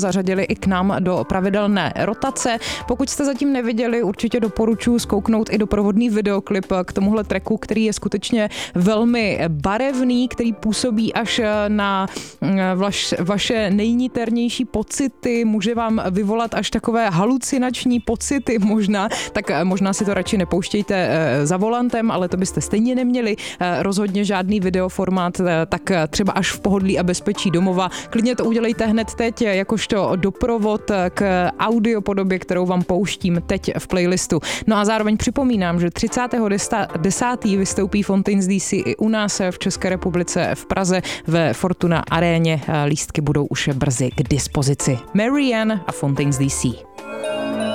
zařadili i k nám do pravidelné rotace. Pokud jste zatím neviděli, určitě doporučuji zkouknout i doprovodný videoklip k tomuhle tracku, který je skutečně velmi barevný, který působí až na vaše nejniternější pocity, může vám vyvolat až takové halucinační pocity možná, tak možná si to radši nepouštějte za volantem, ale to byste stejně neměli. Rozhodně žádný videoformát, tak třeba až v pohodlí a bezpečí domova. Klidně to udělejte hned teď, jakožto doprovod k audiopodobě, kterou vám pouštím teď v playlistu. No a zároveň připomínám, že 30.10. vystoupí Fontaines DC i u nás v České republice v Praze ve Fortuna aréně. Lístky budou už brzy k dispozici. Marianne a Fontaines DC.